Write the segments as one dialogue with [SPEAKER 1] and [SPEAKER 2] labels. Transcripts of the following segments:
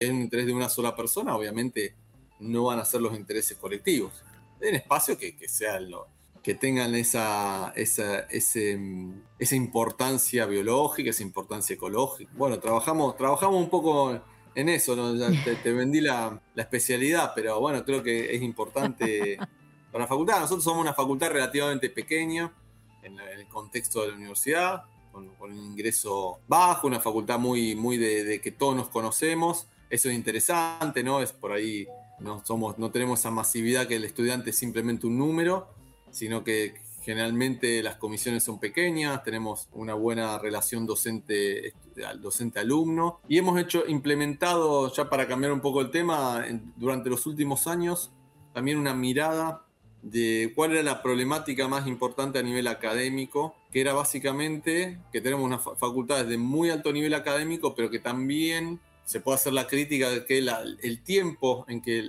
[SPEAKER 1] es un interés de una sola persona, obviamente no van a ser los intereses colectivos. En espacios que sean que tengan esa importancia biológica, esa importancia ecológica. Bueno, trabajamos un poco en eso, ¿no? Ya te vendí la especialidad, pero bueno, creo que es importante para la facultad. Nosotros somos una facultad relativamente pequeña en el contexto de la universidad, con un ingreso bajo, una facultad muy de que todos nos conocemos. Eso es interesante, ¿no? Es por ahí, no tenemos esa masividad que el estudiante es simplemente un número, sino que generalmente las comisiones son pequeñas, tenemos una buena relación docente-alumno y hemos implementado, ya para cambiar un poco el tema, durante los últimos años, también una mirada de cuál era la problemática más importante a nivel académico, que era básicamente que tenemos unas facultades de muy alto nivel académico, pero que también se puede hacer la crítica de que el tiempo en que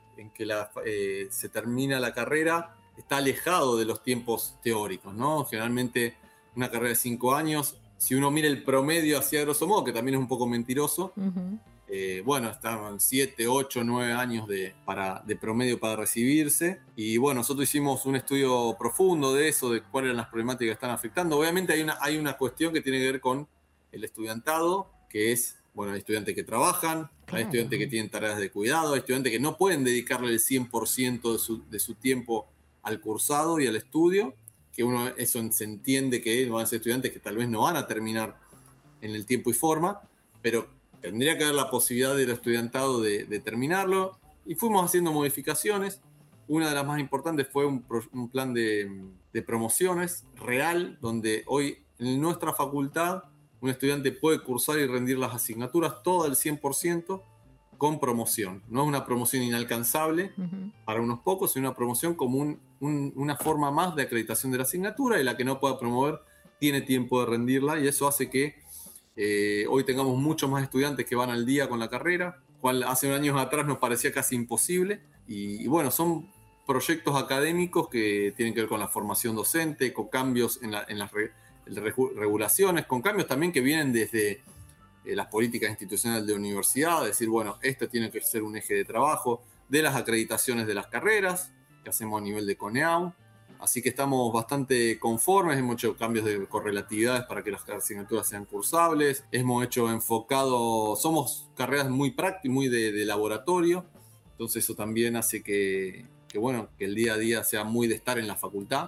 [SPEAKER 1] se termina la carrera está alejado de los tiempos teóricos, ¿no? Generalmente una carrera de 5 años, si uno mira el promedio hacia grosso modo, que también es un poco mentiroso, bueno, estaban 7, 8, 9 años de promedio para recibirse. Y bueno, nosotros hicimos un estudio profundo de eso, de cuáles eran las problemáticas que están afectando. Obviamente hay una cuestión que tiene que ver con el estudiantado, que es, bueno, hay estudiantes que trabajan, hay estudiantes que tienen tareas de cuidado, hay estudiantes que no pueden dedicarle el 100% de su tiempo al cursado y al estudio, que eso se entiende que van a ser estudiantes que tal vez no van a terminar en el tiempo y forma, pero tendría que haber la posibilidad del estudiantado de terminarlo, y fuimos haciendo modificaciones. Una de las más importantes fue un plan de promociones real, donde hoy en nuestra facultad un estudiante puede cursar y rendir las asignaturas todo al 100% con promoción. No es una promoción inalcanzable para unos pocos, sino una promoción como una forma más de acreditación de la asignatura, y la que no pueda promover tiene tiempo de rendirla, y eso hace que hoy tengamos muchos más estudiantes que van al día con la carrera, cual hace unos años atrás nos parecía casi imposible. Y bueno, son proyectos académicos que tienen que ver con la formación docente, con cambios en las regulaciones, con cambios también que vienen desde las políticas institucionales de universidad, decir, bueno, esto tiene que ser un eje de trabajo, de las acreditaciones de las carreras que hacemos a nivel de CONEAU. Así que estamos bastante conformes, hemos hecho cambios de correlatividades para que las asignaturas sean cursables, somos carreras muy prácticas, muy de laboratorio, entonces eso también hace que el día a día sea muy de estar en la facultad.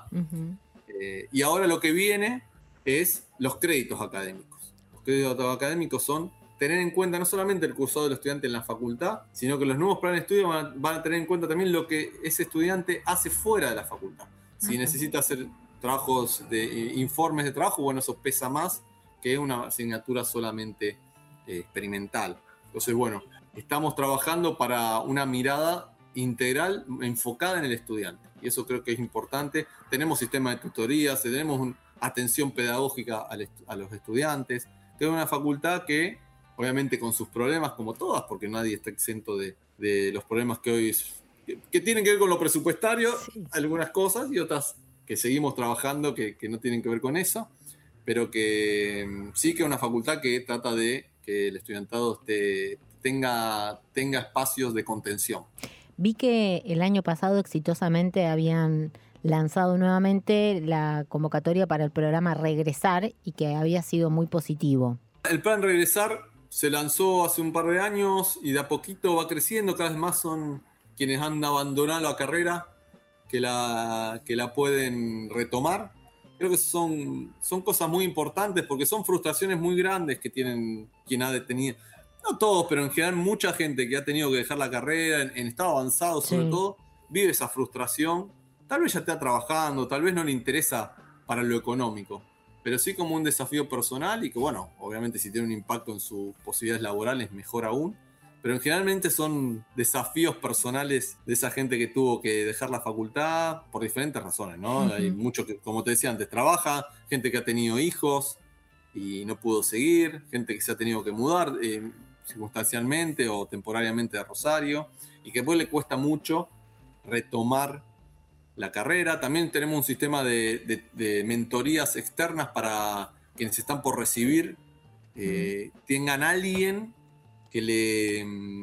[SPEAKER 1] Y ahora lo que viene es los créditos académicos. Los créditos académicos son tener en cuenta no solamente el cursado del estudiante en la facultad, sino que los nuevos planes de estudio van a tener en cuenta también lo que ese estudiante hace fuera de la facultad. Si necesita hacer informes de trabajo, bueno, eso pesa más que una asignatura solamente experimental. Entonces, bueno, estamos trabajando para una mirada integral enfocada en el estudiante, y eso creo que es importante. Tenemos sistemas de tutorías, tenemos atención pedagógica a los estudiantes. Tenemos una facultad que, obviamente con sus problemas como todas, porque nadie está exento de los problemas que hoy que tienen que ver con lo presupuestario, sí, algunas cosas, y otras que seguimos trabajando que no tienen que ver con eso, pero que sí que es una facultad que trata de que el estudiantado tenga espacios de contención.
[SPEAKER 2] Vi que el año pasado exitosamente habían lanzado nuevamente la convocatoria para el programa Regresar y que había sido muy positivo.
[SPEAKER 1] El plan Regresar se lanzó hace un par de años y de a poquito va creciendo, cada vez más son quienes han abandonado la carrera que la pueden retomar. Creo que son cosas muy importantes porque son frustraciones muy grandes que tienen quien ha detenido. No todos, pero en general mucha gente que ha tenido que dejar la carrera en estado avanzado, sobre todo, vive esa frustración. Tal vez ya está trabajando, tal vez no le interesa para lo económico, pero sí como un desafío personal y que, bueno, obviamente si tiene un impacto en sus posibilidades laborales, mejor aún. Pero generalmente son desafíos personales de esa gente que tuvo que dejar la facultad por diferentes razones, ¿no? Hay mucho que, como te decía antes, trabaja, gente que ha tenido hijos y no pudo seguir, gente que se ha tenido que mudar circunstancialmente o temporariamente de Rosario, y que después le cuesta mucho retomar la carrera. También tenemos un sistema de mentorías externas para quienes están por recibir, tengan alguien que le